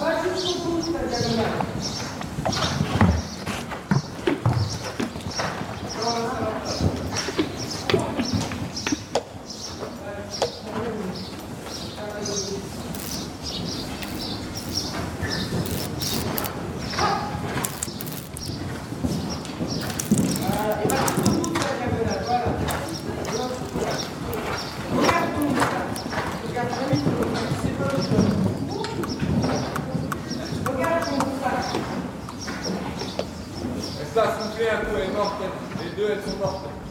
Va jusqu'au bout, ta diagonale. Et va jusqu'au bout de ta diagonale, voilà. Regarde ton bouton. Regarde jamais ton bouton, c'est pas le sol. Regarde ton bouton. Esta, soufflez un peu, elle est morte. Les deux, elles sont mortes.